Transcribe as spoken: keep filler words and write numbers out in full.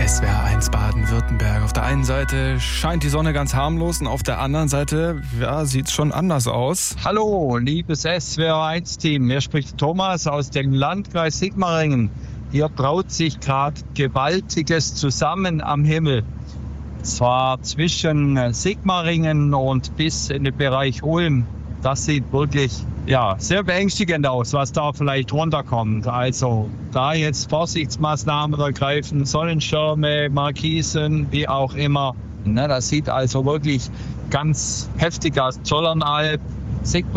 S W R eins Baden-Württemberg. Auf der einen Seite scheint die Sonne ganz harmlos und auf der anderen Seite ja, sieht es schon anders aus. Hallo, liebes S W R eins Team. Hier spricht Thomas aus dem Landkreis Sigmaringen. Hier braut sich gerade Gewaltiges zusammen am Himmel. Zwar zwischen Sigmaringen und bis in den Bereich Ulm. Das sieht wirklich ja, sehr beängstigend aus, was da vielleicht runterkommt. Also da jetzt Vorsichtsmaßnahmen ergreifen, Sonnenschirme, Markisen, wie auch immer. Ne, das sieht also wirklich ganz heftig aus. Zollernalb, Sigmaringen.